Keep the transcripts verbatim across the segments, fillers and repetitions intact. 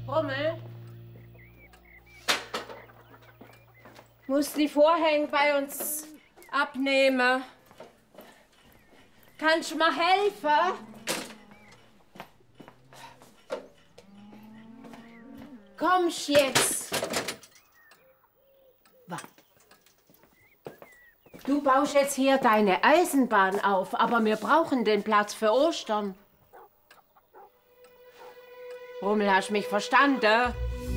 Rummel? Muss die Vorhänge bei uns abnehmen. Kannst du mir helfen? Kommst jetzt. Was? Du baust jetzt hier deine Eisenbahn auf, aber wir brauchen den Platz für Ostern. Rummel, hast du mich verstanden?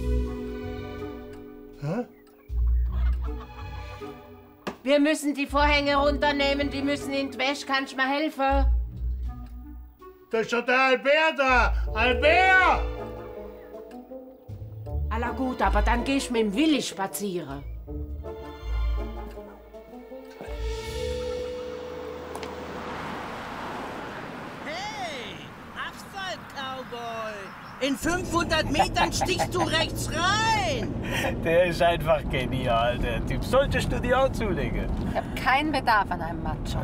Hä? Wir müssen die Vorhänge runternehmen, die müssen in die Wäsche. Kannst du mir helfen? Da ist doch der Albert da! Albert! Alla gut, aber dann gehst du mit dem Willi spazieren. Hey, Asphalt-Cowboy! In fünfhundert Metern stichst du rechts rein! Der ist einfach genial, der Typ. Solltest du dir auch zulegen. Ich habe keinen Bedarf an einem Macho.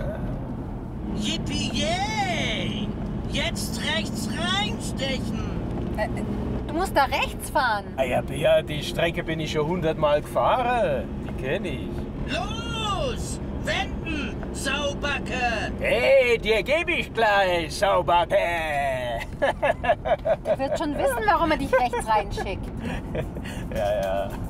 Yippie-yay! Jetzt rechts reinstechen! Äh, du musst da rechts fahren. Ah ja, Bea, die Strecke bin ich schon hundertmal gefahren. Die kenne ich. Los! Wenden, Saubacke! Hey, dir gebe ich gleich, Saubacke! Der wird schon wissen, warum er dich rechts reinschickt. Ja, ja.